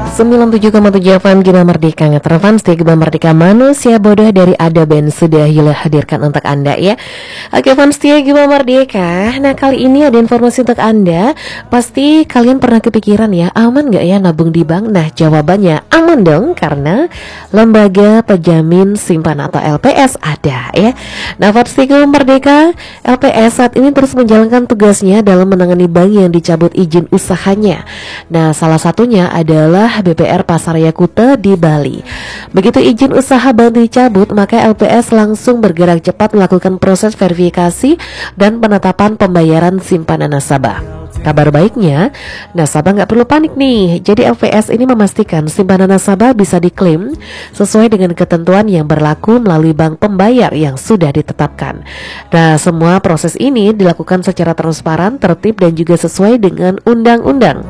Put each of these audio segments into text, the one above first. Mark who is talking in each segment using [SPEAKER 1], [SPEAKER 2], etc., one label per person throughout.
[SPEAKER 1] 97,7 FM Gema Merdeka Ngetrefans di Gema Merdeka Manusia Bodoh dari Ada Ben sudah Yula hadirkan untuk Anda ya. Oke fans setia Gema Merdeka. Nah kali ini ada informasi untuk Anda. Pasti kalian pernah kepikiran ya, aman gak ya nabung di bank? Nah jawabannya aman dong, karena Lembaga Penjamin Simpanan atau LPS ada ya. Nah fans setia Gema Merdeka, LPS saat ini terus menjalankan tugasnya dalam menangani bank yang dicabut izin usahanya. Nah salah satunya adalah BPR Pasaraya Kuta di Bali. Begitu izin usaha bank dicabut, maka LPS langsung bergerak cepat melakukan proses verifikasi dan penetapan pembayaran simpanan nasabah. Kabar baiknya, nasabah nggak perlu panik nih. Jadi LPS ini memastikan simpanan nasabah bisa diklaim sesuai dengan ketentuan yang berlaku melalui bank pembayar yang sudah ditetapkan. Nah, semua proses ini dilakukan secara transparan, tertib, dan juga sesuai dengan undang-undang.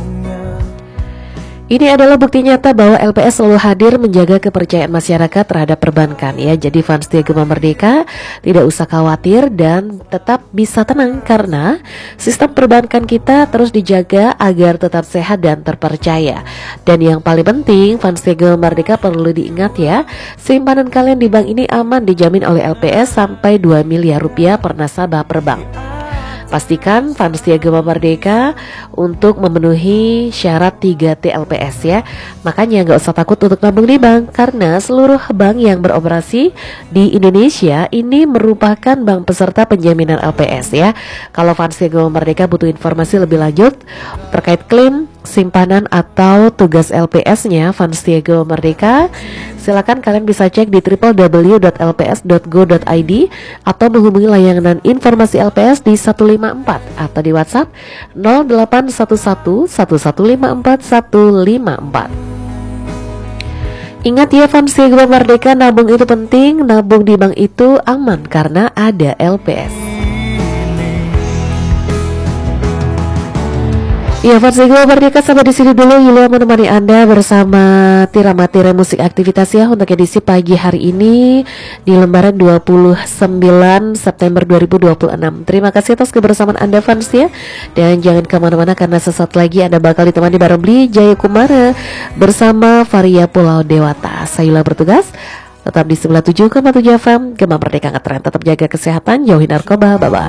[SPEAKER 1] Ini adalah bukti nyata bahwa LPS selalu hadir menjaga kepercayaan masyarakat terhadap perbankan ya. Jadi fans setia Gema Merdeka tidak usah khawatir dan tetap bisa tenang, karena sistem perbankan kita terus dijaga agar tetap sehat dan terpercaya. Dan yang paling penting fans setia Gema Merdeka perlu diingat ya, simpanan kalian di bank ini aman, dijamin oleh LPS sampai 2 miliar rupiah per nasabah per bank. Pastikan fans setia Gema Merdeka untuk memenuhi syarat 3T LPS ya. Makanya nggak usah takut untuk nabung di bank, karena seluruh bank yang beroperasi di Indonesia ini merupakan bank peserta penjaminan LPS ya. Kalau fans setia Gema Merdeka butuh informasi lebih lanjut terkait klaim simpanan atau tugas LPS-nya fans setia Gema Merdeka, silakan kalian bisa cek di www.lps.go.id atau menghubungi layanan informasi LPS di 154 atau di WhatsApp 0811 1154 154. Ingat ya fans setia Gema Merdeka, nabung itu penting, nabung di bank itu aman karena ada LPS. Ya fans Gema Merdeka, sampai di sini dulu Yulia menemani Anda bersama Tira-Matira Musik Aktivitas ya untuk edisi pagi hari ini di lembaran 29 September 2026. Terima kasih atas kebersamaan Anda fans ya. Dan jangan kemana-mana karena sesaat lagi Anda bakal ditemani bareng Bli Jaya Kumara bersama Varia Pulau Dewata. Saya Yula bertugas tetap di 97,7 FM Gema Merdeka Ngetren. Tetap jaga kesehatan, jauhi narkoba, bye-bye.